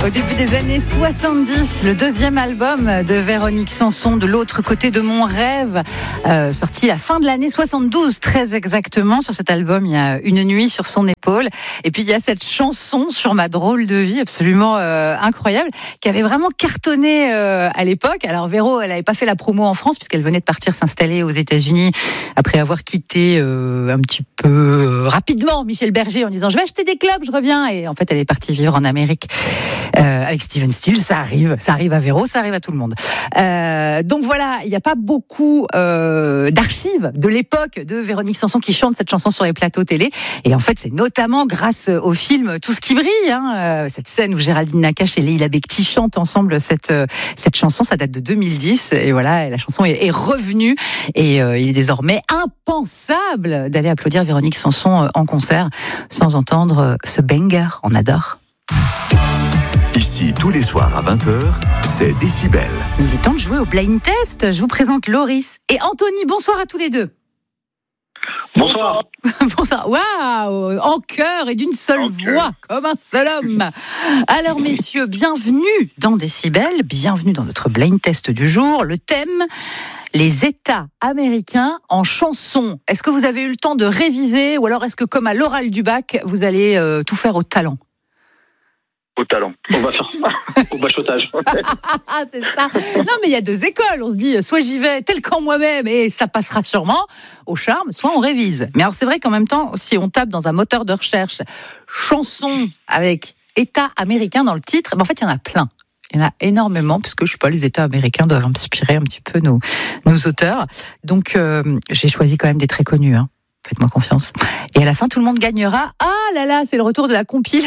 Au début des années 70, le deuxième album de Véronique Sanson, De l'autre côté de mon rêve, sorti à la fin de l'année 72, très exactement. Sur cet album, il y a Une nuit sur son épaule. Et puis, il y a cette chanson Sur ma drôle de vie, absolument incroyable, qui avait vraiment cartonné à l'époque. Alors, Véro, elle n'avait pas fait la promo en France, puisqu'elle venait de partir s'installer aux États-Unis après avoir quitté un petit peu rapidement Michel Berger en disant « Je vais acheter des clubs, je reviens ». Et en fait, elle est partie vivre en Amérique. Avec Steven Stills, ça arrive à Véro, ça arrive à tout le monde. Donc voilà, il n'y a pas beaucoup d'archives de l'époque de Véronique Sanson qui chante cette chanson sur les plateaux télé. Et en fait, c'est notamment grâce au film Tout ce qui brille, cette scène où Géraldine Nakache et Leila Bekti chantent ensemble cette chanson. Ça date de 2010 et voilà, la chanson est revenue et il est désormais impensable d'aller applaudir Véronique Sanson en concert sans entendre ce banger. On adore. Ici, tous les soirs à 20h, c'est Décibel. Il est temps de jouer au blind test. Je vous présente Loris et Anthony. Bonsoir à tous les deux. Bonsoir. Bonsoir. Waouh, en chœur et d'une seule voix, comme un seul homme. Alors, messieurs, bienvenue dans Décibel, bienvenue dans notre blind test du jour. Le thème, les États américains en chanson. Est-ce que vous avez eu le temps de réviser ou alors est-ce que, comme à l'oral du bac, vous allez tout faire au talent ? Au talent. On va faire au bachotage. C'est ça. Non, mais il y a deux écoles. On se dit, soit j'y vais tel qu'en moi-même et ça passera sûrement au charme, soit on révise. Mais alors, c'est vrai qu'en même temps, si on tape dans un moteur de recherche chanson avec État américain dans le titre, en fait, il y en a plein. Il y en a énormément, parce que je sais pas, les États américains doivent inspirer un petit peu nos auteurs. Donc, j'ai choisi quand même des très connus, hein. Faites-moi confiance. Et à la fin, tout le monde gagnera. Ah là là, c'est le retour de la compile.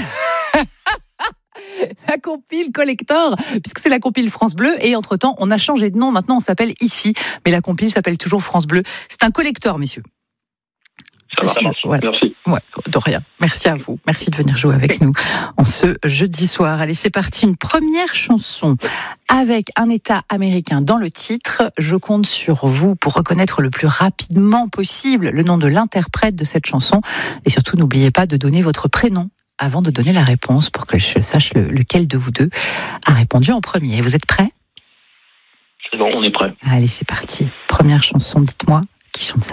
La compile collector, puisque c'est la compile France Bleu, et entre-temps, on a changé de nom, maintenant on s'appelle Ici, mais la compile s'appelle toujours France Bleu. C'est un collector, messieurs. Ça marche. Ouais. Merci. Ouais, de rien. Merci à vous. Merci de venir jouer avec nous en ce jeudi soir. Allez, c'est parti. Une première chanson avec un État américain dans le titre. Je compte sur vous pour reconnaître le plus rapidement possible le nom de l'interprète de cette chanson. Et surtout, n'oubliez pas de donner votre prénom avant de donner la réponse pour que je sache lequel de vous deux a répondu en premier. Vous êtes prêts ? C'est bon, on est prêts. Allez, c'est parti. Première chanson, dites-moi, qui chante ça ?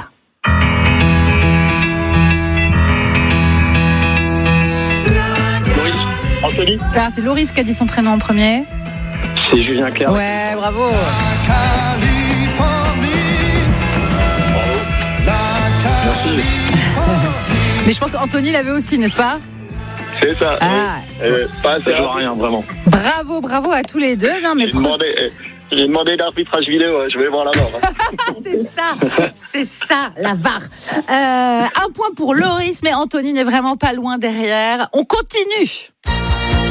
Loris, Anthony ? Ah, c'est Loris qui a dit son prénom en premier. C'est Julien Clerc. Ouais, bravo. Merci. Mais je pense qu'Anthony l'avait aussi, n'est-ce pas ? C'est ça. Ah. Oui. Pas ça joue à rien, vraiment. Bravo à tous les deux. Non, mais J'ai demandé l'arbitrage vidéo, je vais voir la VAR. C'est ça, la VAR. Un point pour Loris, mais Anthony n'est vraiment pas loin derrière. On continue.